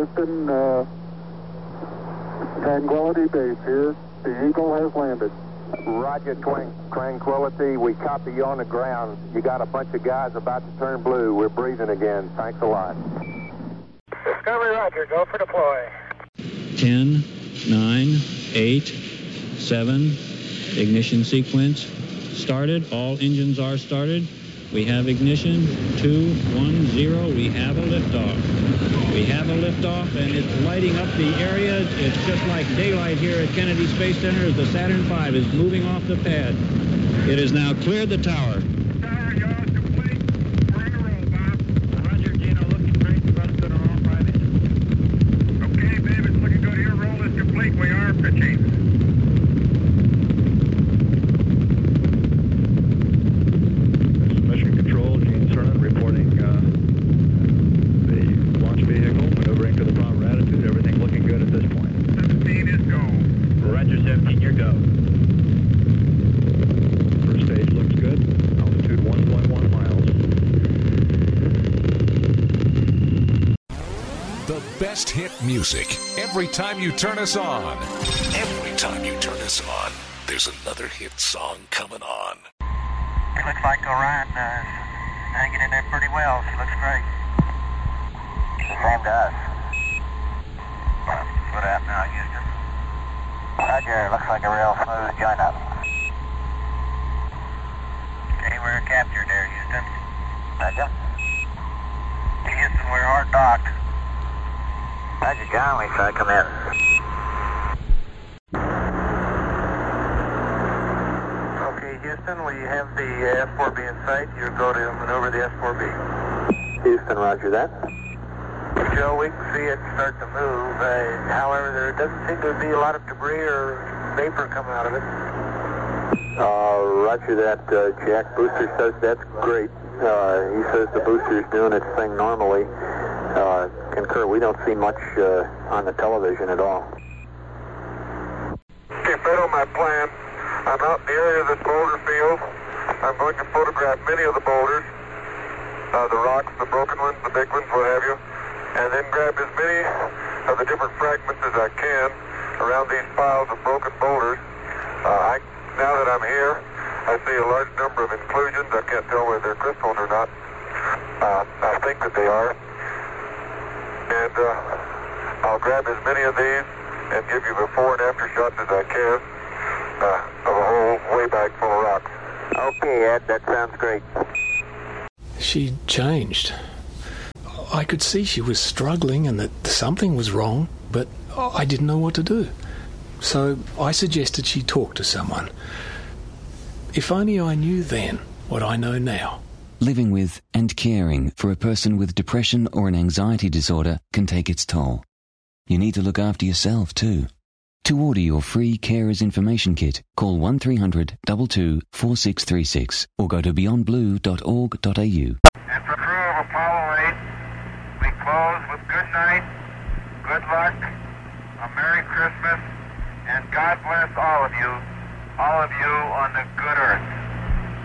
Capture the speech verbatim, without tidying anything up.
Houston, uh, Tranquility Base here. The Eagle has landed. Roger, Twan- Tranquility. We copy you on the ground. You got a bunch of guys about to turn blue. We're breathing again. Thanks a lot. Discovery, Roger. Go for deploy. ten, nine, eight, seven, ignition sequence started. All engines are started. We have ignition. two, one, zero. We have a liftoff. We have a liftoff, and it's lighting up the area. It's just like daylight here at Kennedy Space Center as the Saturn five is moving off the pad. It has now cleared the tower. Tower, y'all complete. We're in a roll, Bob. Roger, Gino, looking great. Run good on all five engines. Okay, babe, it's looking good here. Roll is complete. We are pitching. Mission Control, Gene Cernan reporting uh, the launch vehicle maneuvering to the proper attitude. Everything looking good at this point. seventeen is go. Roger, seventeen, your go. First stage looks good. Altitude one point one miles. The best hit music every time you turn us on. Every time you turn us on, there's another hit song coming on. It looks like Orion uh, is hanging in there pretty well. She looks great. Same to us. What happened now, Houston? Roger, looks like a real smooth join up. Okay, we're captured there, Houston. Roger. Houston, we're hard docked. Roger, John, we try to come in. Okay, Houston, we have the S four B in sight. You go to maneuver the S four B. Houston, roger that. Joe, we can see it start to move. Uh, however, there doesn't seem to be a lot of debris or vapor coming out of it. Uh, roger that, uh, Jack. Booster says that's great. Uh, he says the booster's doing its thing normally. Uh, concur, we don't see much uh, on the television at all. Okay, right on my plan. I'm out in the area of this boulder field. I'm going to photograph many of the boulders, uh, the rocks, the broken ones, the big ones, what have you, and then grab as many of the different fragments as I can around these piles of broken boulders. Uh, I, now that I'm here, I see a large number of inclusions. I can't tell whether they're crystals or not. Uh, I think that they are. And uh, I'll grab as many of these and give you before and after shots as I can uh, of a whole way bag full of rocks. Okay, Ed, that sounds great. She changed. I could see she was struggling and that something was wrong, but I didn't know what to do. So I suggested she talk to someone. If only I knew then what I know now. Living with and caring for a person with depression or an anxiety disorder can take its toll. You need to look after yourself too. To order your free Carers Information Kit, call one three hundred, two two, four six three six or go to beyond blue dot org dot a u. And for crew of Apollo eight, we close with good night, good luck, a Merry Christmas, and God bless all of you, all of you on the good earth.